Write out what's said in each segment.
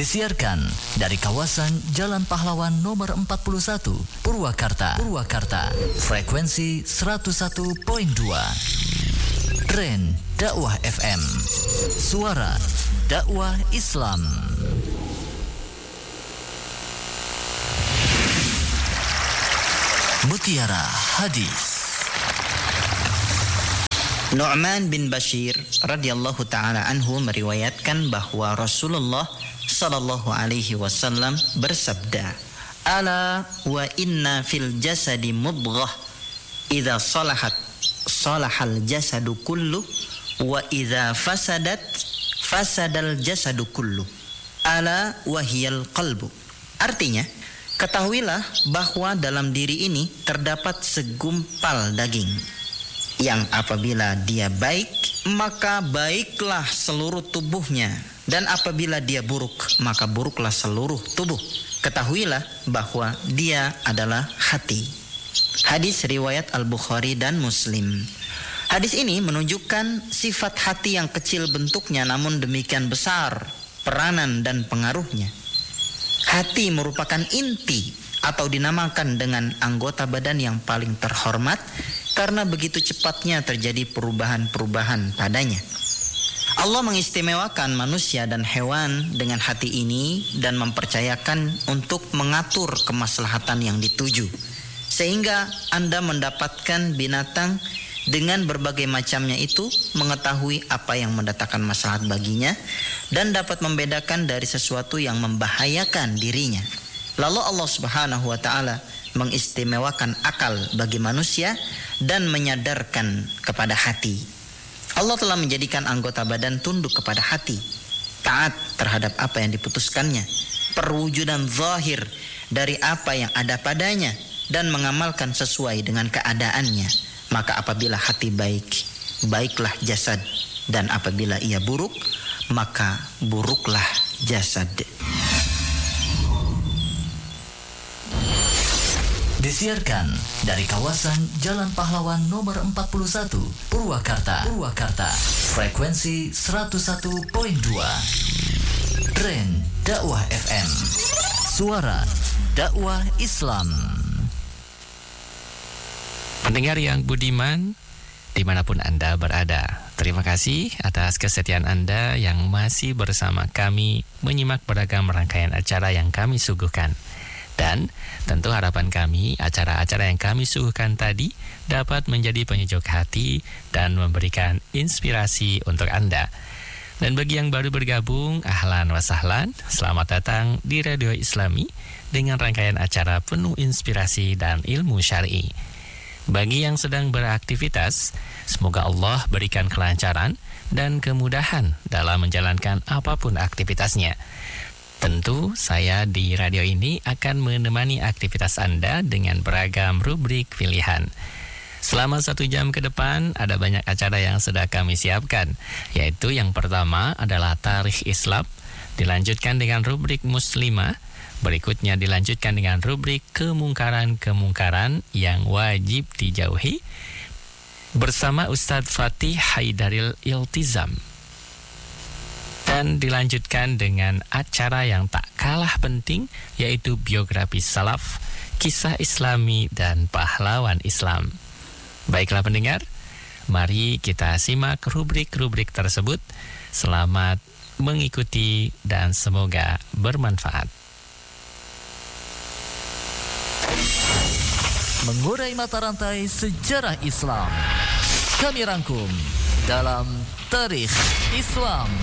Disiarkan dari kawasan Jalan Pahlawan nomor 41, Purwakarta. Frekuensi 101.2. Tren Dakwah FM. Suara dakwah Islam. Mutiara Hadis. Nu'man bin Bashir radhiyallahu ta'ala anhu meriwayatkan bahwa Rasulullah sallallahu alaihi wasallam bersabda, "Ala wa inna fil jasadi mudghah, idza salahat salahal jasadu kullu, wa idza fasadat fasadal jasadu kullu. Ala wa hiyal qalbu." Artinya, ketahuilah bahwa dalam diri ini terdapat segumpal daging yang apabila dia baik, maka baiklah seluruh tubuhnya, dan apabila dia buruk, maka buruklah seluruh tubuh. Ketahuilah bahwa dia adalah hati. Hadis riwayat Al-Bukhari dan Muslim. Hadis ini menunjukkan sifat hati yang kecil bentuknya namun demikian besar peranan dan pengaruhnya. Hati merupakan inti atau dinamakan dengan anggota badan yang paling terhormat karena begitu cepatnya terjadi perubahan-perubahan padanya. Allah mengistimewakan manusia dan hewan dengan hati ini dan mempercayakan untuk mengatur kemaslahatan yang dituju. Sehingga Anda mendapatkan binatang dengan berbagai macamnya itu mengetahui apa yang mendatangkan maslahat baginya dan dapat membedakan dari sesuatu yang membahayakan dirinya. Lalu Allah Subhanahu wa ta'ala mengistimewakan akal bagi manusia dan menyadarkan kepada hati. Allah telah menjadikan anggota badan tunduk kepada hati, taat terhadap apa yang diputuskannya, perwujudan zahir dari apa yang ada padanya, dan mengamalkan sesuai dengan keadaannya. Maka apabila hati baik, baiklah jasad, dan apabila ia buruk, maka buruklah jasad. Disiarkan dari kawasan Jalan Pahlawan nomor 41, Purwakarta. Frekuensi 101.2. Tren Dakwah FM. Suara dakwah Islam. Pendengar yang budiman, dimanapun Anda berada, terima kasih atas kesetiaan Anda yang masih bersama kami menyimak beragam rangkaian acara yang kami suguhkan. Dan tentu harapan kami, acara-acara yang kami suguhkan tadi dapat menjadi penyejuk hati dan memberikan inspirasi untuk Anda. Dan bagi yang baru bergabung, ahlan wa sahlan, selamat datang di Radio Islami dengan rangkaian acara penuh inspirasi dan ilmu syar'i. Bagi yang sedang beraktivitas, semoga Allah berikan kelancaran dan kemudahan dalam menjalankan apapun aktivitasnya. Tentu saya di radio ini akan menemani aktivitas Anda dengan beragam rubrik pilihan. Selama 1 jam ke depan ada banyak acara yang sudah kami siapkan, yaitu yang pertama adalah Tarikh Islam, dilanjutkan dengan rubrik Muslimah, berikutnya dilanjutkan dengan rubrik Kemungkaran-kemungkaran yang wajib dijauhi bersama Ustadz Fatih Haidaril Iltizam. Dan dilanjutkan dengan acara yang tak kalah penting, yaitu biografi salaf, kisah islami, dan pahlawan Islam. Baiklah pendengar, mari kita simak rubrik-rubrik tersebut. Selamat mengikuti dan semoga bermanfaat. Mengurai mata rantai sejarah Islam, kami rangkum dalam Tarikh Islam.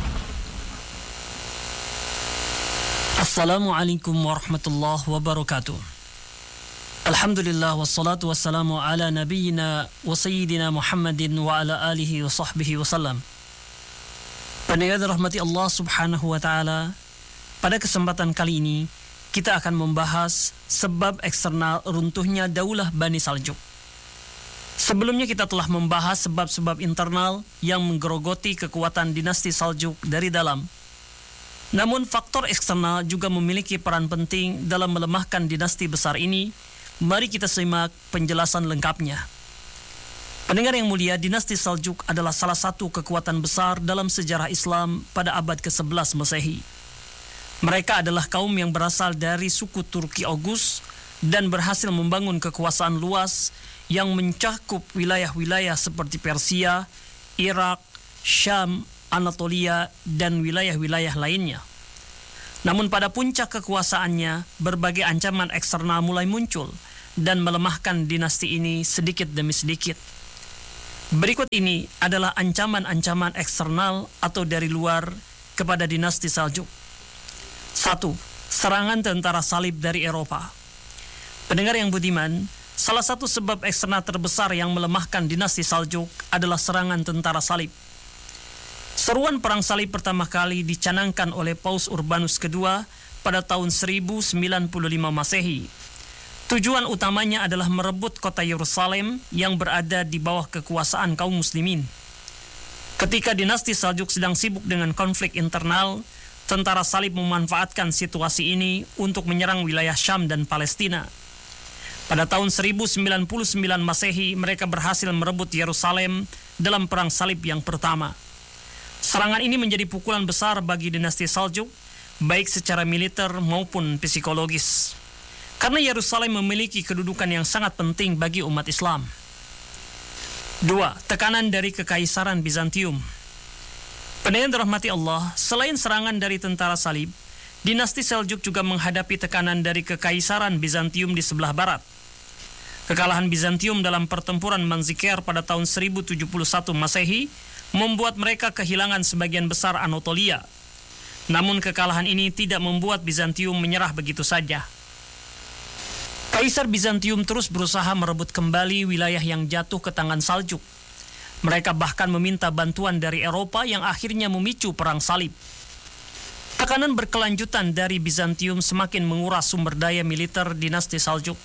Assalamualaikum warahmatullahi wabarakatuh. Alhamdulillah wassalatu wassalamu ala nabiyyina wa sayyidina Muhammadin wa ala alihi wa sahbihi wasallam. Pendengar rahmati Allah Subhanahu wa taala, pada kesempatan kali ini kita akan membahas sebab eksternal runtuhnya Daulah Bani Saljuk. Sebelumnya kita telah membahas sebab-sebab internal yang menggerogoti kekuatan dinasti Saljuk dari dalam. Namun faktor eksternal juga memiliki peran penting dalam melemahkan dinasti besar ini. Mari kita simak penjelasan lengkapnya. Pendengar yang mulia, dinasti Saljuk adalah salah satu kekuatan besar dalam sejarah Islam pada abad ke-11 Masehi. Mereka adalah kaum yang berasal dari suku Turki Oghuz dan berhasil membangun kekuasaan luas yang mencakup wilayah-wilayah seperti Persia, Irak, Syam, Anatolia, dan wilayah-wilayah lainnya. Namun pada puncak kekuasaannya, berbagai ancaman eksternal mulai muncul dan melemahkan dinasti ini sedikit demi sedikit. Berikut ini adalah ancaman-ancaman eksternal atau dari luar kepada dinasti Saljuk. 1. Serangan tentara salib dari Eropa. Pendengar yang budiman, salah satu sebab eksternal terbesar yang melemahkan dinasti Saljuk adalah serangan tentara salib. Seruan perang salib pertama kali dicanangkan oleh Paus Urbanus II pada tahun 1095 Masehi. Tujuan utamanya adalah merebut kota Yerusalem yang berada di bawah kekuasaan kaum muslimin. Ketika dinasti Saljuk sedang sibuk dengan konflik internal, tentara salib memanfaatkan situasi ini untuk menyerang wilayah Syam dan Palestina. Pada tahun 1099 Masehi, mereka berhasil merebut Yerusalem dalam perang salib yang pertama. Serangan ini menjadi pukulan besar bagi dinasti Saljuk, baik secara militer maupun psikologis. Karena Yerusalem memiliki kedudukan yang sangat penting bagi umat Islam. 2. Tekanan dari Kekaisaran Bizantium. Pendengar dirahmati Allah, selain serangan dari tentara salib, dinasti Seljuk juga menghadapi tekanan dari Kekaisaran Bizantium di sebelah barat. Kekalahan Bizantium dalam pertempuran Manzikert pada tahun 1071 Masehi membuat mereka kehilangan sebagian besar Anatolia. Namun kekalahan ini tidak membuat Bizantium menyerah begitu saja. Kaisar Bizantium terus berusaha merebut kembali wilayah yang jatuh ke tangan Saljuk. Mereka bahkan meminta bantuan dari Eropa yang akhirnya memicu perang salib. Tekanan berkelanjutan dari Bizantium semakin menguras sumber daya militer dinasti Saljuk.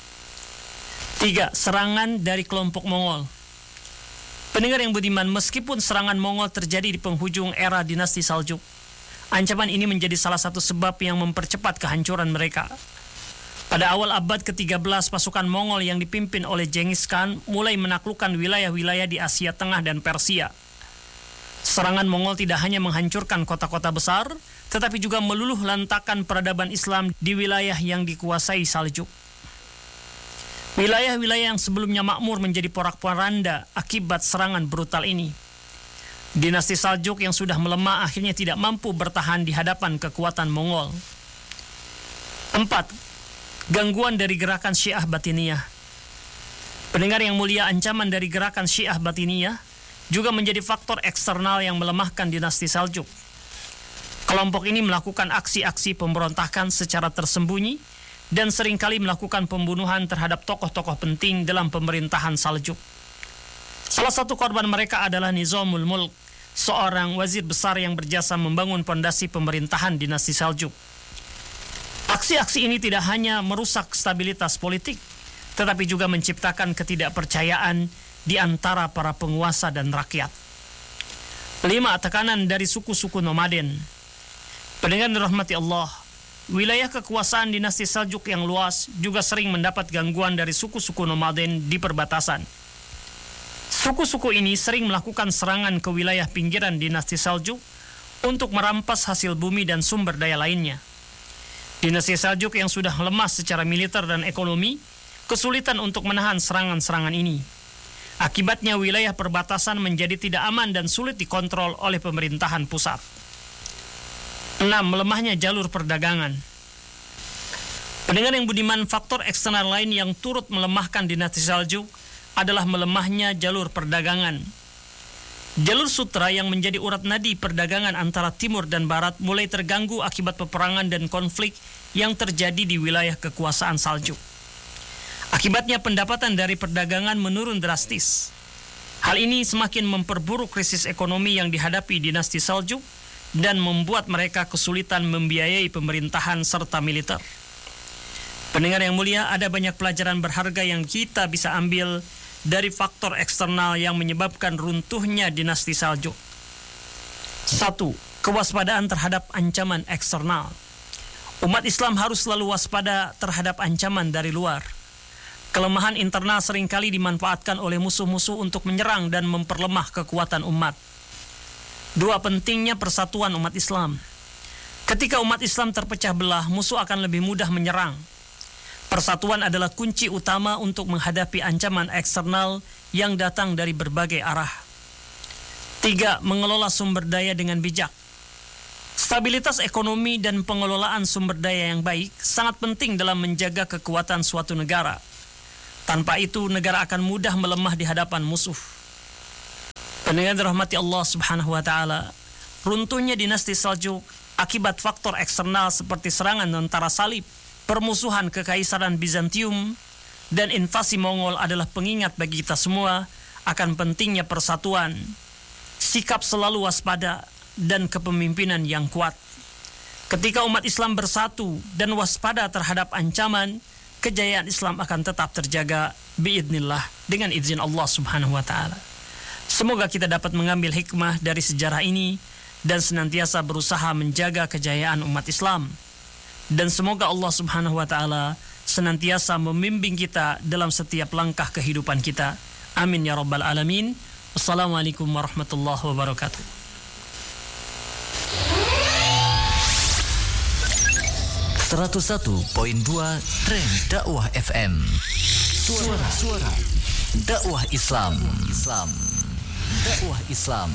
3. Serangan dari kelompok Mongol. Pendengar yang budiman, meskipun serangan Mongol terjadi di penghujung era dinasti Saljuk, ancaman ini menjadi salah satu sebab yang mempercepat kehancuran mereka. Pada awal abad ke-13, pasukan Mongol yang dipimpin oleh Genghis Khan mulai menaklukkan wilayah-wilayah di Asia Tengah dan Persia. Serangan Mongol tidak hanya menghancurkan kota-kota besar, tetapi juga meluluh lantakan peradaban Islam di wilayah yang dikuasai Saljuk. Wilayah-wilayah yang sebelumnya makmur menjadi porak-poranda akibat serangan brutal ini. Dinasti Saljuk yang sudah melemah akhirnya tidak mampu bertahan di hadapan kekuatan Mongol. 4. Gangguan dari gerakan Syiah Batiniyah. Pendengar yang mulia, ancaman dari gerakan Syiah Batiniyah juga menjadi faktor eksternal yang melemahkan dinasti Saljuk. Kelompok ini melakukan aksi-aksi pemberontakan secara tersembunyi dan seringkali melakukan pembunuhan terhadap tokoh-tokoh penting dalam pemerintahan Saljuk. Salah satu korban mereka adalah Nizamul Mulk, seorang wazir besar yang berjasa membangun pondasi pemerintahan dinasti Saljuk. Aksi-aksi ini tidak hanya merusak stabilitas politik, tetapi juga menciptakan ketidakpercayaan di antara para penguasa dan rakyat. 5. Tekanan dari suku-suku nomaden. Pendengar dirahmati Allah, wilayah kekuasaan dinasti Saljuk yang luas juga sering mendapat gangguan dari suku-suku nomaden di perbatasan. Suku-suku ini sering melakukan serangan ke wilayah pinggiran dinasti Saljuk untuk merampas hasil bumi dan sumber daya lainnya. Dinasti Saljuk yang sudah lemah secara militer dan ekonomi kesulitan untuk menahan serangan-serangan ini. Akibatnya wilayah perbatasan menjadi tidak aman dan sulit dikontrol oleh pemerintahan pusat. 6. Melemahnya jalur perdagangan. Pendengar yang budiman, faktor eksternal lain yang turut melemahkan dinasti Saljuk adalah melemahnya jalur perdagangan. Jalur sutra yang menjadi urat nadi perdagangan antara timur dan barat mulai terganggu akibat peperangan dan konflik yang terjadi di wilayah kekuasaan Saljuk. Akibatnya pendapatan dari perdagangan menurun drastis. Hal ini semakin memperburuk krisis ekonomi yang dihadapi dinasti Saljuk dan membuat mereka kesulitan membiayai pemerintahan serta militer. Pendengar yang mulia, ada banyak pelajaran berharga yang kita bisa ambil dari faktor eksternal yang menyebabkan runtuhnya dinasti Saljuk. 1. Kewaspadaan terhadap ancaman eksternal. Umat Islam harus selalu waspada terhadap ancaman dari luar. Kelemahan internal seringkali dimanfaatkan oleh musuh-musuh untuk menyerang dan memperlemah kekuatan umat. 2. Pentingnya persatuan umat Islam. Ketika umat Islam terpecah belah, musuh akan lebih mudah menyerang. Persatuan adalah kunci utama untuk menghadapi ancaman eksternal yang datang dari berbagai arah. 3. Mengelola sumber daya dengan bijak. Stabilitas ekonomi dan pengelolaan sumber daya yang baik sangat penting dalam menjaga kekuatan suatu negara. Tanpa itu, negara akan mudah melemah di hadapan musuh. Pendengar dirahmati Allah Subhanahu wa taala, runtuhnya dinasti Seljuk akibat faktor eksternal seperti serangan tentara salib, permusuhan kekaisaran Bizantium, dan invasi Mongol adalah pengingat bagi kita semua akan pentingnya persatuan, sikap selalu waspada, dan kepemimpinan yang kuat. Ketika umat Islam bersatu dan waspada terhadap ancaman, kejayaan Islam akan tetap terjaga biidznillah dengan izin Allah Subhanahu wa taala. Semoga kita dapat mengambil hikmah dari sejarah ini dan senantiasa berusaha menjaga kejayaan umat Islam. Dan semoga Allah Subhanahu wa taala senantiasa membimbing kita dalam setiap langkah kehidupan kita. Amin ya rabbal alamin. Wassalamualaikum warahmatullahi wabarakatuh. 101.2 Tren Dakwah FM. Suara dakwah Islam. Dakwah Islam.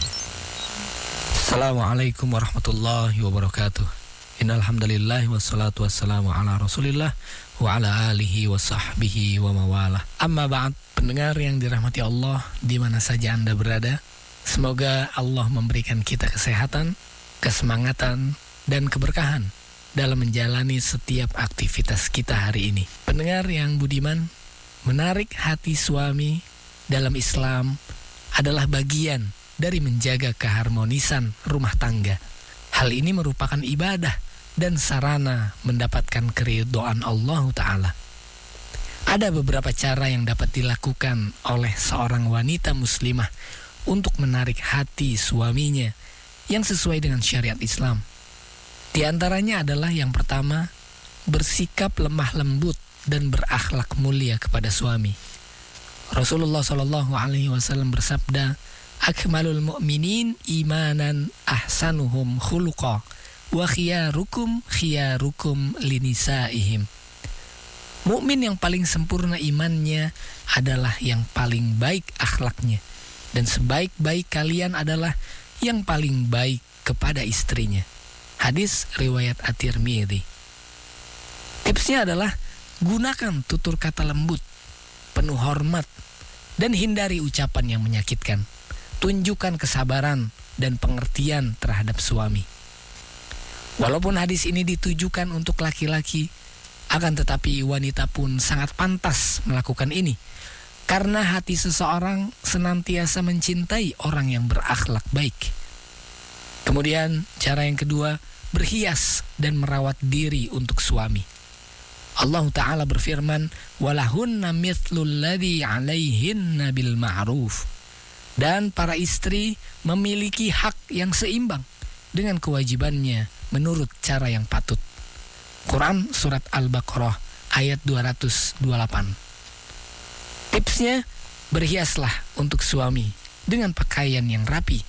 Assalamualaikum warahmatullahi wabarakatuh. Innal hamdalillah wassalatu wassalamu ala Rasulillah wa ala alihi wa sahbihi wa mawalah. Amma ba'd, pendengar yang dirahmati Allah di mana saja Anda berada, semoga Allah memberikan kita kesehatan, kesemangatan, dan keberkahan dalam menjalani setiap aktivitas kita hari ini. Pendengar yang budiman, menarik hati suami dalam Islam adalah bagian dari menjaga keharmonisan rumah tangga. Hal ini merupakan ibadah dan sarana mendapatkan keridhaan Allah Ta'ala. Ada beberapa cara yang dapat dilakukan oleh seorang wanita muslimah untuk menarik hati suaminya yang sesuai dengan syariat Islam. Di antaranya adalah yang pertama, bersikap lemah lembut dan berakhlak mulia kepada suami. Rasulullah SAW bersabda, akmalul mu'minin imanan ahsanuhum khuluqa wa khiyarukum linisaihim. Mukmin yang paling sempurna imannya adalah yang paling baik akhlaknya, dan sebaik-baik kalian adalah yang paling baik kepada istrinya. Hadis riwayat At-Tirmidzi. Tipsnya adalah gunakan tutur kata lembut, penuh hormat, dan hindari ucapan yang menyakitkan. Tunjukkan kesabaran dan pengertian terhadap suami. Walaupun hadis ini ditujukan untuk laki-laki, akan tetapi wanita pun sangat pantas melakukan ini, karena hati seseorang senantiasa mencintai orang yang berakhlak baik. Kemudian cara yang kedua, berhias dan merawat diri untuk suami. Allah Ta'ala berfirman, walahunna mithlul ladzi 'alaihinna bil ma'ruf. Dan para istri memiliki hak yang seimbang dengan kewajibannya menurut cara yang patut. Quran surat Al-Baqarah ayat 228. Tipsnya, berhiaslah untuk suami dengan pakaian yang rapi,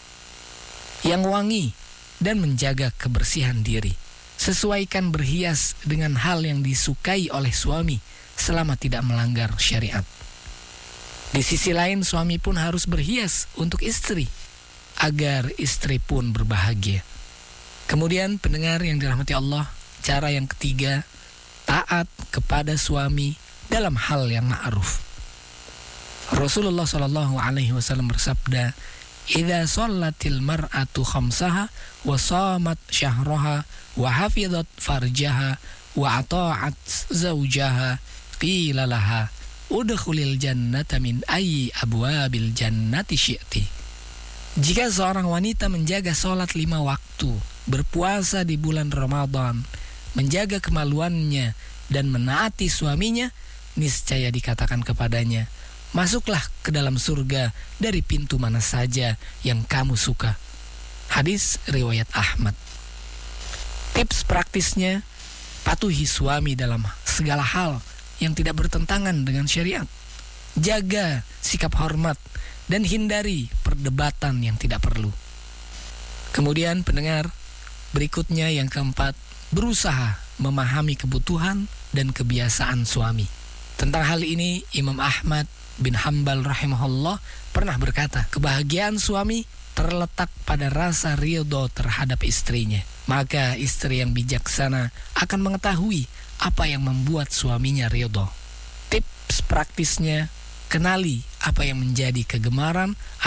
yang wangi, dan menjaga kebersihan diri. Sesuaikan berhias dengan hal yang disukai oleh suami selama tidak melanggar syariat. Di sisi lain, suami pun harus berhias untuk istri agar istri pun berbahagia. Kemudian pendengar yang dirahmati Allah, cara yang ketiga, taat kepada suami dalam hal yang ma'ruf. Rasulullah SAW bersabda, idza shallatil mar'atu khamsaha wa shamat syahraha wa hafizat farjaha wa ata'at zawjaha qila laha udkhulil jannata min ayyi abwabil jannati syi'ti. Jika seorang wanita menjaga salat 5 waktu, berpuasa di bulan Ramadan, menjaga kemaluannya dan menaati suaminya, niscaya dikatakan kepadanya, masuklah ke dalam surga dari pintu mana saja yang kamu suka. Hadis riwayat Ahmad. Tips praktisnya, patuhi suami dalam segala hal yang tidak bertentangan dengan syariat. Jaga sikap hormat dan hindari perdebatan yang tidak perlu. Kemudian pendengar, Berikutnya yang keempat, berusaha memahami kebutuhan dan kebiasaan suami. Tentang hal ini, Imam Ahmad bin Hanbal rahimahullah pernah berkata, kebahagiaan suami terletak pada rasa ridho terhadap istrinya. Maka istri yang bijaksana akan mengetahui apa yang membuat suaminya ridho. Tips praktisnya, kenali apa yang menjadi kegemaran